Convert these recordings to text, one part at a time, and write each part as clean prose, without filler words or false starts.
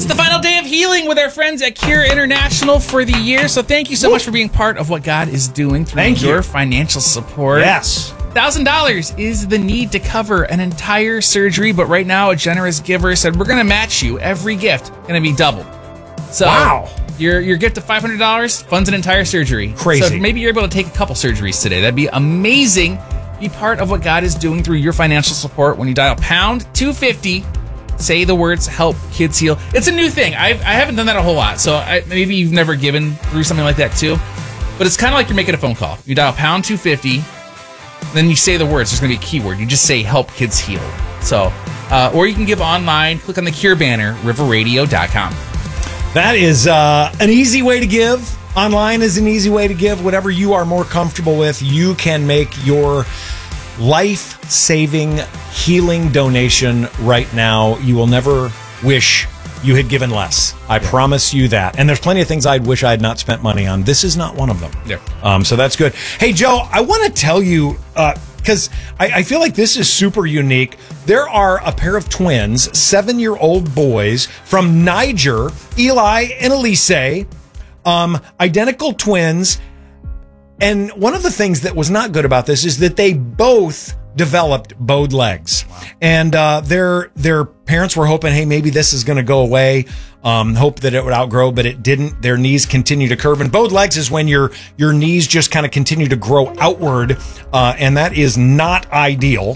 the final day of healing with our friends at Cure International for the year. So thank you so much for being part of what God is doing through your financial support. Yes. $1,000 is the need to cover an entire surgery, but right now a generous giver said we're going to match you. Every gift going to be doubled. So your gift of $500 funds an entire surgery. Crazy. So maybe you're able to take a couple surgeries today. That'd be amazing. Be part of what God is doing through your financial support when you dial pound 250. Say the words "Help Kids Heal." It's a new thing. I haven't done that a whole lot, so maybe you've never given through something like that too. But it's kind of like you're making a phone call. You dial pound 250, then you say the words. There's going to be a keyword. You just say "Help Kids Heal." So, or you can give online. Click on the Cure banner, riverradio.com. That is an easy way to give. Online is an easy way to give. Whatever you are more comfortable with, you can make your life-saving, healing donation right now. You will never wish you had given less. I promise you that. And there's plenty of things I'd wish I had not spent money on. This is not one of them. Yeah. So that's good. Hey, Joe, I want to tell you, because I feel like this is super unique. There are a pair of twins, 7-year-old boys from Niger, Eli and Elise, identical twins. And one of the things that was not good about this is that they both developed bowed legs. Wow. And their parents were hoping, hey, maybe this is going to go away. Hope that it would outgrow, but it didn't. Their knees continue to curve. And bowed legs is when your knees just kind of continue to grow outward, and that is not ideal.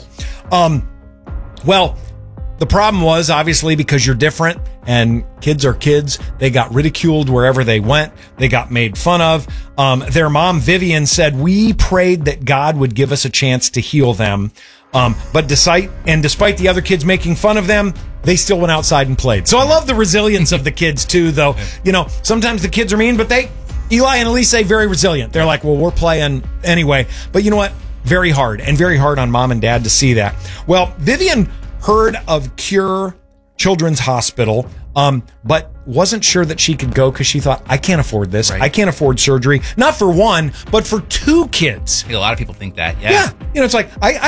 Well, the problem was, obviously, because you're different and kids are kids, they got ridiculed wherever they went. They got made fun of. Their mom, Vivian, said, we prayed that God would give us a chance to heal them. But despite the other kids making fun of them, they still went outside and played. So I love the resilience of the kids, too, though. You know, sometimes the kids are mean, but Eli and Elise, very resilient. They're like, well, we're playing anyway. But you know what? Very hard on mom and dad to see that. Well, Vivian heard of Cure Children's Hospital, but wasn't sure that she could go because she thought, I can't afford this. Right. I can't afford surgery. Not for one, but for two kids. I think a lot of people think that. Yeah. You know, it's like, I